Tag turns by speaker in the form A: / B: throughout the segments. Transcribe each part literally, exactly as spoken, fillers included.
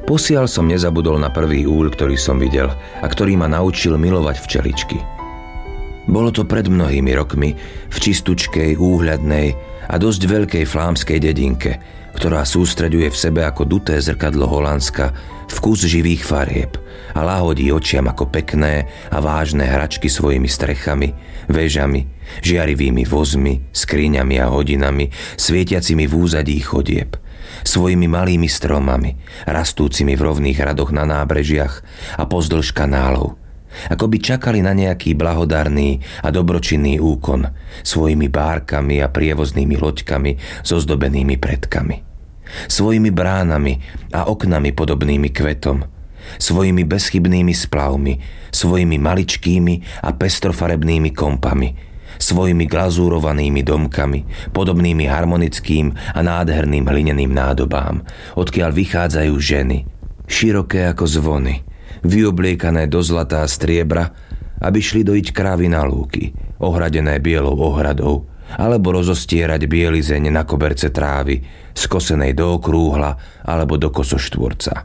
A: Posiaľ som nezabudol na prvý úľ, ktorý som videl a ktorý ma naučil milovať včeličky. Bolo to pred mnohými rokmi v čistučkej, úhľadnej a dosť veľkej flámskej dedinke, ktorá sústreďuje v sebe ako duté zrkadlo Holandska vkus živých farieb a lahodí očiam ako pekné a vážne hračky svojimi strechami, väžami, žiarivými vozmi, skriňami a hodinami, svietiacimi v úzadí chodieb, svojimi malými stromami, rastúcimi v rovných radoch na nábrežiach a pozdĺž kanálov, ako by čakali na nejaký blahodárny a dobročinný úkon svojimi bárkami a prievoznými loďkami so zdobenými predkami, svojimi bránami a oknami podobnými kvetom, svojimi bezchybnými splavmi, svojimi maličkými a pestrofarebnými kompami, svojimi glazúrovanými domkami, podobnými harmonickým a nádherným hlineným nádobám, odkiaľ vychádzajú ženy, široké ako zvony, vyobliekané do zlata a striebra, aby šli dojiť krávy na lúky, ohradené bielou ohradou, alebo rozostierať bielizeň na koberce trávy, skosenej do okrúhla alebo do kosoštvorca.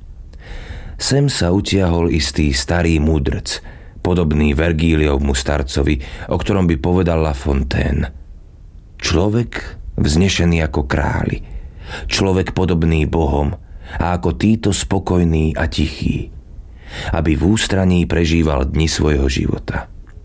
A: Sem sa utiahol istý starý múdrc, podobný Vergíliovmu starcovi, o ktorom by povedal La Fontaine. Človek vznešený ako králi, človek podobný bohom a ako títo spokojný a tichý, aby v ústraní prežíval dni svojho života.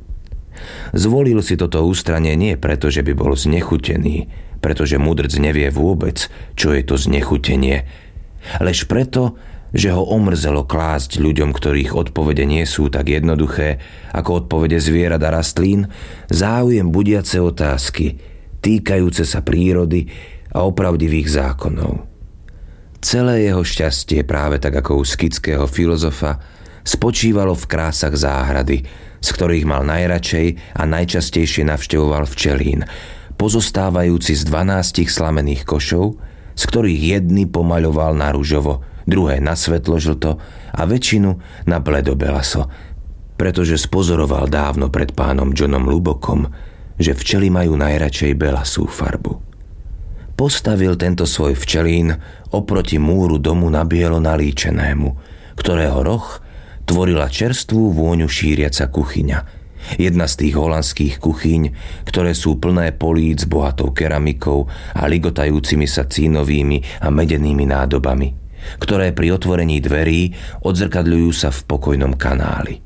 A: Zvolil si toto ústranie nie preto, že by bol znechutený, pretože mudrc nevie vôbec, čo je to znechutenie, lež preto, že ho omrzelo klásť ľuďom, ktorých odpovede nie sú tak jednoduché ako odpovede zvierat a rastlín, záujem budiace otázky, týkajúce sa prírody a opravdivých zákonov. Celé jeho šťastie, práve tak ako u skitského filozofa, spočívalo v krásach záhrady, z ktorých mal najradšej a najčastejšie navštevoval včelín, pozostávajúci z dvanástich slamených košov, z ktorých jedny pomaľoval na ružovo, druhé na svetlo-žlto a väčšinu na bledobelaso, pretože spozoroval dávno pred pánom Johnom Lubokom, že včely majú najradšej belasú farbu. Postavil tento svoj včelín oproti múru domu na bielo nalíčenému, ktorého roh tvorila čerstvú vôňu šíriaca kuchyňa, jedna z tých holandských kuchyň, ktoré sú plné políc s bohatou keramikou a ligotajúcimi sa cínovými a medenými nádobami, ktoré pri otvorení dverí odzrkadľujú sa v pokojnom kanáli.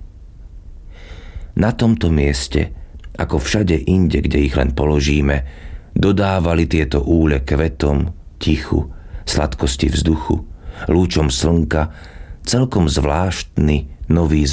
A: Na tomto mieste, ako všade inde, kde ich len položíme, dodávali tieto úle kvetom, tichu, sladkosti vzduchu, lúčom slnka, celkom zvláštny nový